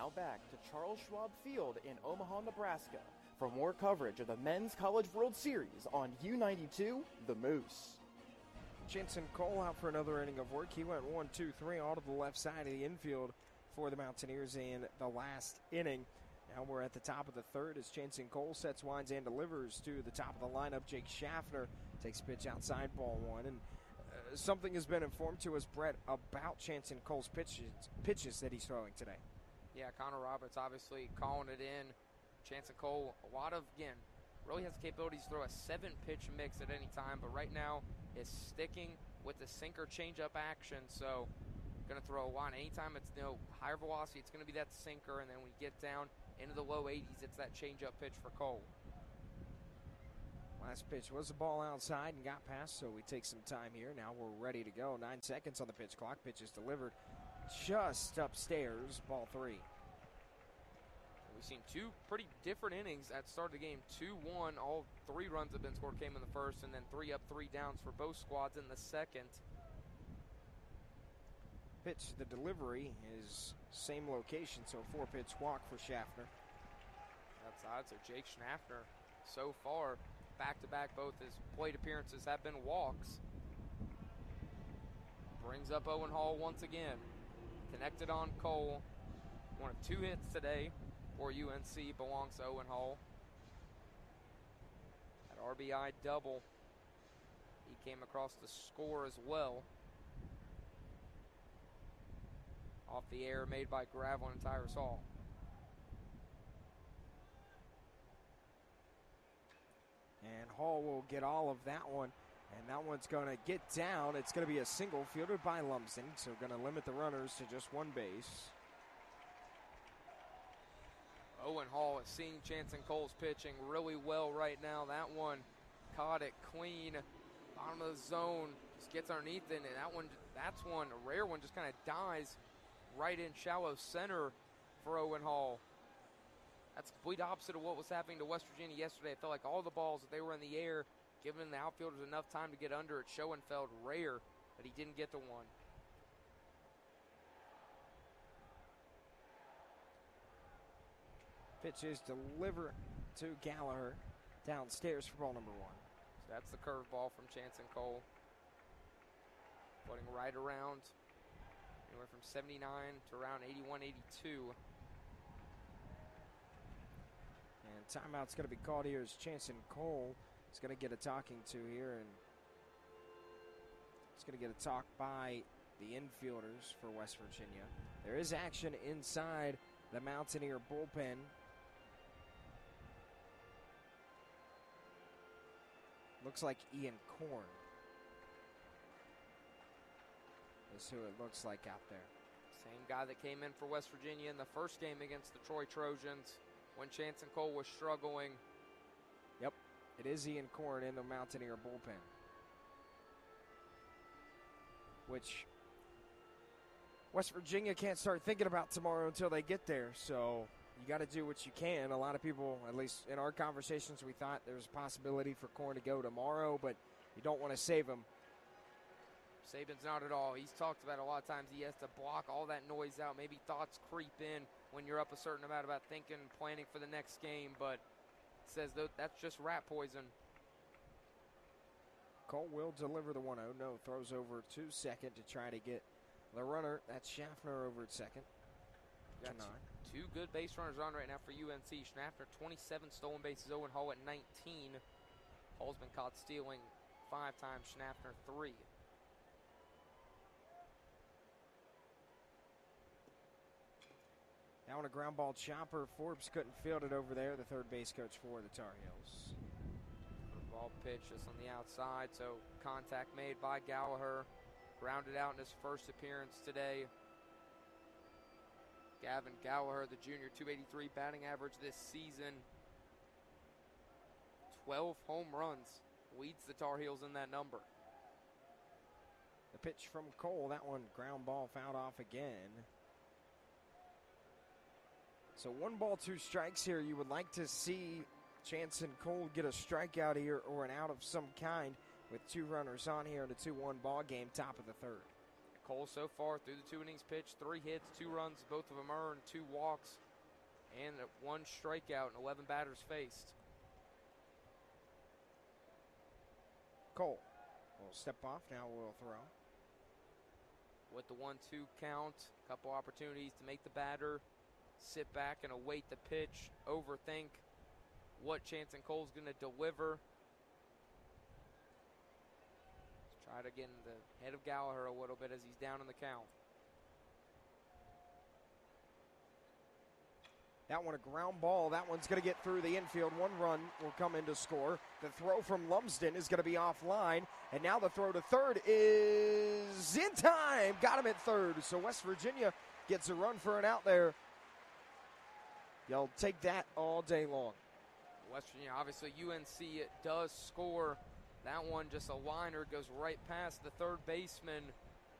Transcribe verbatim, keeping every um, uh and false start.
Now back to Charles Schwab Field in Omaha, Nebraska for more coverage of the Men's College World Series on U ninety-two, The Moose. Jansen Cole out for another inning of work. He went one, two, three, all to the left side of the infield for the Mountaineers in the last inning. Now we're at the top of the third as Jansen Cole sets, winds, and delivers to the top of the lineup. Jake Schaffner takes pitch outside, ball one. And uh, something has been informed to us, Brett, about Jansen Cole's pitches, pitches that he's throwing today. Yeah, Connor Roberts obviously calling it in. Jansen Cole, a lot of, again, really has the capability to throw a seven-pitch mix at any time, but right now is sticking with the sinker changeup action, so going to throw a lot. Anytime it's you know, higher velocity, it's going to be that sinker, and then when you get down into the low eighties, it's that changeup pitch for Cole. Last pitch was a ball outside and got past, so we take some time here. Now we're ready to go. Nine seconds on the pitch clock. Pitch is delivered just upstairs, ball three. We've seen two pretty different innings at the start of the game. two one, all three runs have been scored came in the first, and then three up, three downs for both squads in the second. Pitch, the delivery is same location, so four-pitch walk for Schaffner. Outside, so Jake Schaffner, so far, back-to-back, both his plate appearances have been walks. Brings up Owen Hall once again. Connected on Cole. One of two hits today for U N C belongs to Owen Hall. That R B I double. He came across the score as well. Off the air made by Gravelin and Tyrus Hall. And Hall will get all of that one. And that one's going to get down. It's going to be a single fielded by Lumsden. So going to limit the runners to just one base. Owen Hall is seeing Jansen Cole's pitching really well right now. That one caught it clean. Bottom of the zone. Just gets underneath it. And that one, that's one, a rare one, just kind of dies right in shallow center for Owen Hall. That's the complete opposite of what was happening to West Virginia yesterday. It felt like all the balls that they were in the air, giving the outfielders enough time to get under it. Schoenfeld rare, but he didn't get to one. Pitch is delivered to Gallagher downstairs for ball number one. So that's the curveball from Jansen Cole. Floating right around anywhere from seventy-nine to around eighty-one, eighty-two. And timeout's going to be called here as Jansen Cole is going to get a talking to here. And it's going to get a talk by the infielders for West Virginia. There is action inside the Mountaineer bullpen. Looks like Ian Korn is who it looks like out there. Same guy that came in for West Virginia in the first game against the Troy Trojans when Jansen Cole was struggling. Yep, it is Ian Korn in the Mountaineer bullpen. Which West Virginia can't start thinking about tomorrow until they get there, so you got to do what you can. A lot of people, at least in our conversations, we thought there was a possibility for Korn to go tomorrow, but you don't want to save him. Saban's not at all. He's talked about a lot of times he has to block all that noise out. Maybe thoughts creep in when you're up a certain amount about thinking, planning for the next game, but says that's just rat poison. Cole will deliver the one oh. No, throws over to second to try to get the runner. That's Schaffner over at second. Got two, two good base runners on right now for U N C. Schaffner, twenty-seven stolen bases. Owen Hall at nineteen. Hall's been caught stealing five times. Schaffner, three. Now on a ground ball chopper. Forbes couldn't field it over there, the third base coach for the Tar Heels. Ball pitch just on the outside, so contact made by Gallagher. Grounded out in his first appearance today. Gavin Gallagher, the junior, two eighty-three batting average this season. twelve home runs. Leads the Tar Heels in that number. The pitch from Cole, that one ground ball fouled off again. So one ball, two strikes here. You would like to see Jansen Cole get a strikeout here or an out of some kind with two runners on here in a two one ball game, top of the third. Cole so far through the two innings pitched, three hits, two runs, both of them earned, two walks, and one strikeout and eleven batters faced. Cole will step off, now will throw. With the one two count, a couple opportunities to make the batter sit back and await the pitch, overthink what Chanson Cole's going to deliver. Let's try to get in the head of Gallagher a little bit as he's down in the count. That one a ground ball. That one's going to get through the infield. One run will come in to score. The throw from Lumsden is going to be offline. And now the throw to third is in time. Got him at third. So West Virginia gets a run for an out there. You'll take that all day long. West Virginia, obviously U N C does score. That one just a liner, goes right past the third baseman.